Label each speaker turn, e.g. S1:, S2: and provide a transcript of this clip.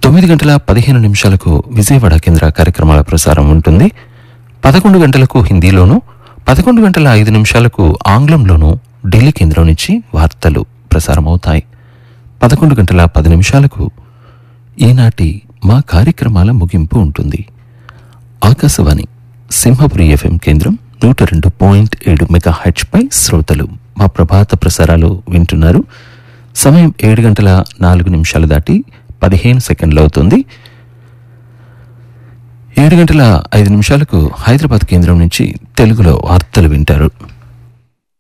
S1: 9 గంటల 15 నిమిషాలకు విజయవాడ కేంద్ర కార్యక్రమాల ప్రసారం ఉంటుంది. 11 గంటలకు హిందీలోను, 11 గంటల 5 నిమిషాలకు ఆంగ్లంలోనూ ఢిల్లీ కేంద్రం నుంచి వార్తలు ప్రసారమవుతాయి. 11 గంటల 10 నిమిషాలకు ఈనాటి మా కార్యక్రమాల ముగింపు ఉంటుంది. ఆకాశవాణి సింహపురి ఎఫ్ఎం కేంద్రం 102.7 మెగాహెర్ట్జ్ పై శ్రోతలు మా ప్రభాత ప్రసారాలు వింటున్నారు. సమయం 7 గంటల 4 నిమిషాలు దాటి 15 సెకండ్లు అవుతుంది. 7 గంటల 5 నిమిషాలకు హైదరాబాద్ కేంద్రం నుంచి తెలుగులో వార్తలు వింటారు.